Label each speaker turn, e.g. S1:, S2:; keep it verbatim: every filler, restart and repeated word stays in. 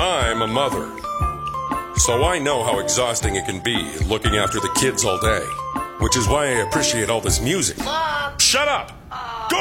S1: I'm a mother, so I know how exhausting it can be looking after the kids all day, which is why I appreciate all this music.
S2: Mom!
S1: Shut up!
S2: Uh,
S1: Go